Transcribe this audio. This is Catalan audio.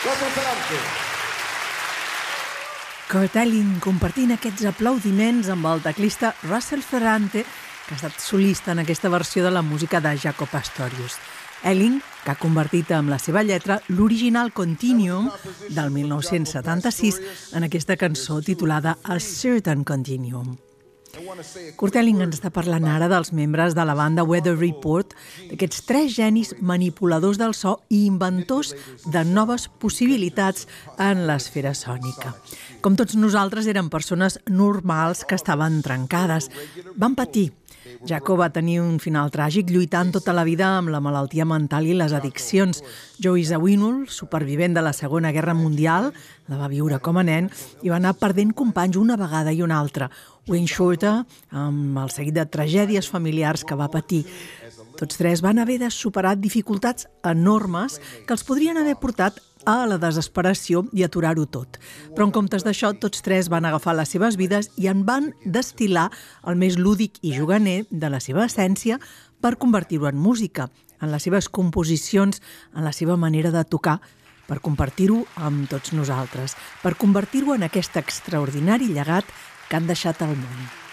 Kurt Elling compartint aquests aplaudiments amb el teclista Russell Ferrante, que ha estat solista en aquesta versió de la música de Jaco Pastorius. Elling, que ha convertit amb la seva lletra l'original Continuum del 1976 en aquesta cançó titulada A Certain Continuum. Kurt Elling ens està parlant ara dels membres de la banda Weather Report, d'aquests 3 genis manipuladors del so i inventors de noves possibilitats en l'esfera sònica. Com tots nosaltres, eren persones normals que estaven trencades. Van patir. Jaco va tenir un final tràgic lluitant tota la vida amb la malaltia mental i les addiccions. Joey Zawinul, supervivent de la Segona Guerra Mundial, la va viure com a nen i va anar perdent companys una vegada i una altra. Wayne Shorter, amb el seguit de tragèdies familiars que va patir. Tots 3 van haver de superar dificultats enormes que els podrien haver portat a la desesperació i aturar-ho tot. Però en comptes d'això, tots 3 van agafar les seves vides i en van destil·lar el més lúdic i juganer de la seva essència per convertir-ho en música, en les seves composicions, en la seva manera de tocar, per compartir-ho amb tots nosaltres, per convertir-ho en aquest extraordinari llegat que han deixat al món.